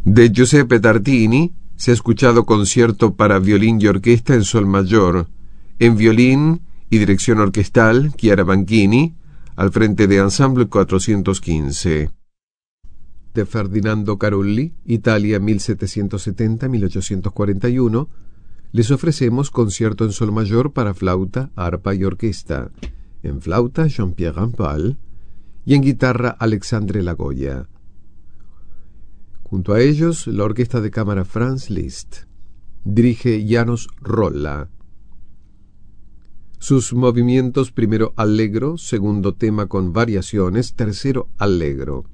De Giuseppe Tartini se ha escuchado concierto para violín y orquesta en sol mayor, en violín y dirección orquestal Chiara Banchini, al frente de Ensemble 415. De Ferdinando Carulli, Italia 1770-1841, les ofrecemos concierto en sol mayor para flauta, arpa y orquesta. En flauta, Jean-Pierre Rampal, y en guitarra, Alexandre Lagoya. Junto a ellos, la orquesta de cámara Franz Liszt. Dirige János Rolla. Sus movimientos: primero allegro, segundo tema con variaciones, tercero allegro.